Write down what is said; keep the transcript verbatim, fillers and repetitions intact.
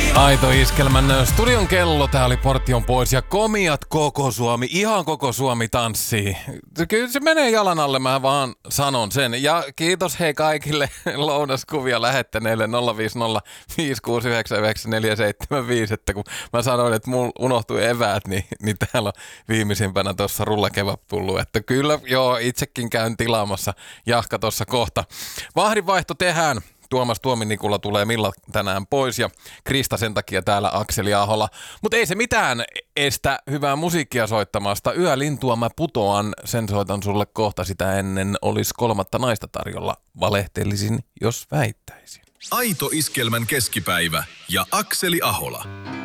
Aito Iskelmän studion kello, tää oli Portion pois ja komiat koko Suomi, ihan koko Suomi tanssii. Kyllä se menee jalan alle, mä vaan sanon sen. Ja kiitos hei kaikille lounaskuvia lähettäneille nolla viisi nolla viisi kuusi yhdeksän yhdeksän neljä seitsemän viisi, että kun mä sanoin, että mulla unohtui eväät, niin, niin täällä on viimeisimpänä tuossa rullakebab-pullu. Että kyllä joo, itsekin käyn tilaamassa jahka tuossa kohta. Vahdinvaihto tehdään. Tuomas Tuominikula tulee Milla tänään pois ja Krista sen takia täällä Akseli Ahola. Mutta ei se mitään estä hyvää musiikkia soittamasta. Yölintua mä putoan, sen soitan sulle kohta, sitä ennen olisi kolmatta naista tarjolla. Valehtelisin, jos väittäisin. Aito Iskelmän keskipäivä ja Akseli Ahola.